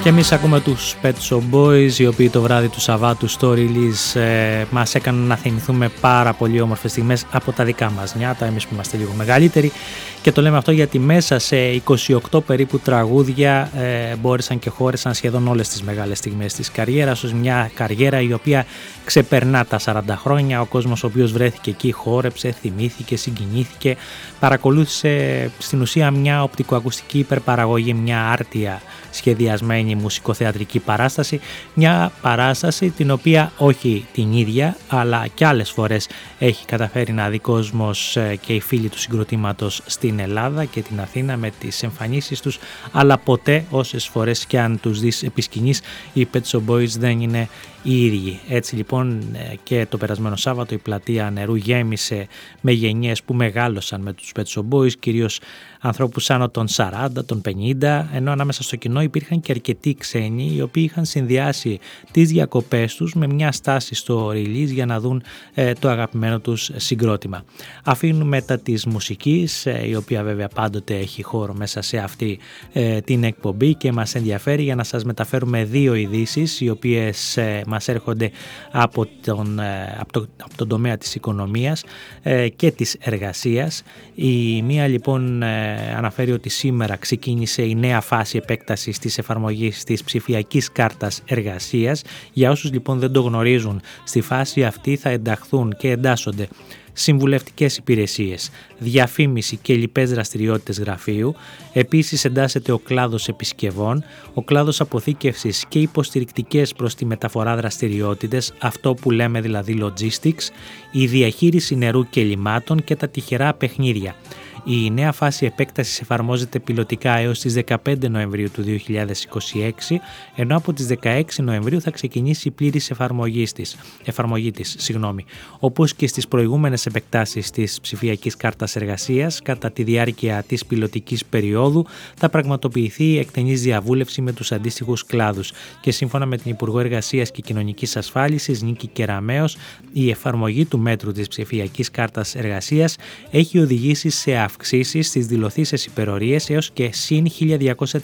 Και εμείς ακούμε τους Pet Shop Boys, οι οποίοι το βράδυ του Σαββάτου στο release μας έκαναν να θυμηθούμε πάρα πολύ όμορφες στιγμές από τα δικά μας νιάτα, εμείς που είμαστε λίγο μεγαλύτεροι. Και το λέμε αυτό γιατί μέσα σε 28 περίπου τραγούδια μπόρεσαν και χώρεσαν σχεδόν όλες τις μεγάλες στιγμές της καριέρας, ως μια καριέρα η οποία ξεπερνά τα 40 χρόνια. Ο κόσμος ο οποίος βρέθηκε εκεί χόρεψε, θυμήθηκε, συγκινήθηκε, παρακολούθησε στην ουσία μια οπτικοακουστική υπερπαραγωγή, μια άρτια σχεδιασμένη μουσικοθεατρική παράσταση, μια παράσταση την οποία όχι την ίδια αλλά και άλλες φορές έχει καταφέρει να δει κόσμος και οι φίλοι του συγκροτήματος στην Ελλάδα και την Αθήνα με τις εμφανίσεις τους, αλλά ποτέ όσες φορές και αν τους δεις επί σκηνής οι Pet Shop Boys δεν είναι οι ίδιοι. Έτσι λοιπόν και το περασμένο Σάββατο η πλατεία Νερού γέμισε με γενιές που μεγάλωσαν με τους Pet Shop Boys, κυρίως ανθρώπους άνω των 40, των 50, ενώ ανάμεσα στο κοινό υπήρχαν και αρκετοί ξένοι οι οποίοι είχαν συνδυάσει τις διακοπές τους με μια στάση στο release για να δουν το αγαπημένο τους συγκρότημα. Αφήνουμε τα της μουσικής, η οποία βέβαια πάντοτε έχει χώρο μέσα σε αυτή την εκπομπή και μας ενδιαφέρει, για να σας μεταφέρουμε δύο ειδήσεις οι οποίες μας έρχονται από τον τομέα της οικονομίας και της εργασίας. Η μία λοιπόν αναφέρει ότι σήμερα ξεκίνησε η νέα φάση επέκτασης της εφαρμογής της ψηφιακής κάρτας εργασίας. Για όσους λοιπόν δεν το γνωρίζουν, στη φάση αυτή θα ενταχθούν και εντάσσονται συμβουλευτικές υπηρεσίες, διαφήμιση και λοιπές δραστηριότητες γραφείου. Επίσης εντάσσεται ο κλάδος επισκευών, ο κλάδος αποθήκευσης και υποστηρικτικές προς τη μεταφορά δραστηριότητες, αυτό που λέμε δηλαδή logistics, η διαχείριση νερού και λιμάτων και τα τυχερά παιχνίδια. Η νέα φάση επέκτασης εφαρμόζεται πιλωτικά έως τις 15 Νοεμβρίου του 2026, ενώ από τις 16 Νοεμβρίου θα ξεκινήσει η πλήρης εφαρμογή της. Όπως και στις προηγούμενες επεκτάσεις της ψηφιακής κάρτας εργασίας, κατά τη διάρκεια της πιλωτικής περίοδου θα πραγματοποιηθεί η εκτενής διαβούλευση με τους αντίστοιχους κλάδους και σύμφωνα με την Υπουργό Εργασίας και Κοινωνικής Ασφάλισης Νίκη Κεραμέως, η εφαρμογή του μέτρου της ψηφιακής κάρτας εργασίας έχει οδηγήσει σε αυξήσεις στις δηλωθήσεις υπερορίες έως και συν 1.200%